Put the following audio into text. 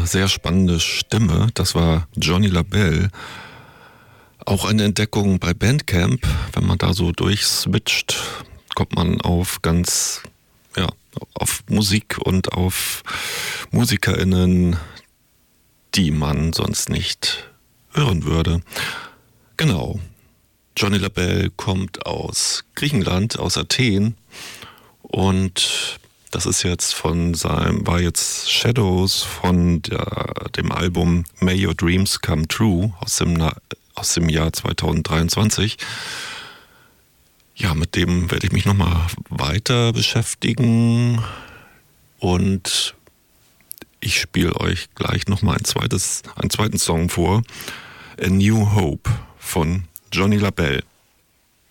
sehr spannende Stimme. Das war Johnny Labelle. Auch eine Entdeckung bei Bandcamp. Wenn man da so durchswitcht, kommt man auf auf Musik und auf MusikerInnen, die man sonst nicht hören würde. Genau. Johnny Labelle kommt aus Griechenland, aus Athen, und das ist jetzt war jetzt Shadows von dem Album May Your Dreams Come True aus dem Jahr 2023. Ja, mit dem werde ich mich nochmal weiter beschäftigen, und ich spiele euch gleich nochmal einen zweiten Song vor. A New Hope von Johnny Labelle.